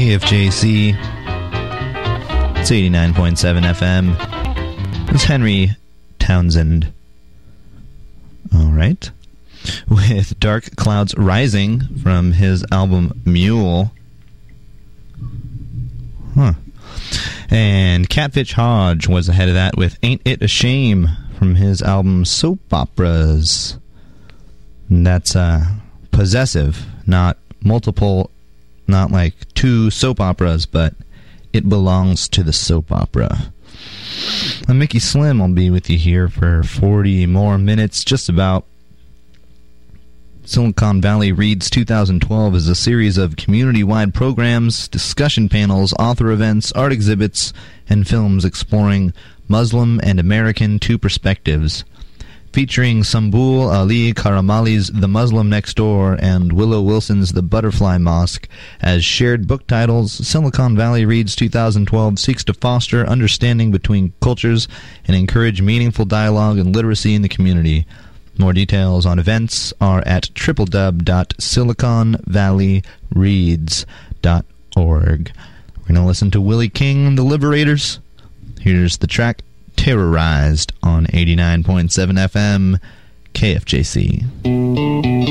KFJC. It's 89.7 FM. It's Henry Townsend. All right. With Dark Clouds Rising from his album Mule. And Catfish Hodge was ahead of that with Ain't It a Shame from his album Soap Operas. And that's possessive, not multiple, not like two soap operas, but it belongs to the soap opera. I'm Mickey Slim. I'll be with you here for 40 more minutes, just about. Silicon Valley Reads 2012 is a series of community-wide programs, discussion panels, author events, art exhibits, and films exploring Muslim and American two perspectives. Featuring Sambul Ali Karamali's The Muslim Next Door and Willow Wilson's The Butterfly Mosque as shared book titles, Silicon Valley Reads 2012 seeks to foster understanding between cultures and encourage meaningful dialogue and literacy in the community. More details on events are at www.siliconvalleyreads.org. We're going to listen to Willie King and the Liberators. Here's the track Terrorized on 89.7 FM KFJC.